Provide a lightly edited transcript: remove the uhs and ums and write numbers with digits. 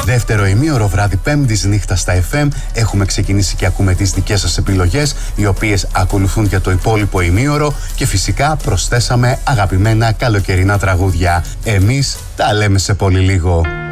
Δεύτερο ημίωρο βράδυ Πέμπτης νύχτα στα FM. Έχουμε ξεκινήσει και ακούμε τις δικές σας επιλογές, οι οποίες ακολουθούν για το υπόλοιπο ημίωρο, και φυσικά προσθέσαμε αγαπημένα καλοκαιρινά τραγούδια. Εμείς τα λέμε σε πολύ λίγο.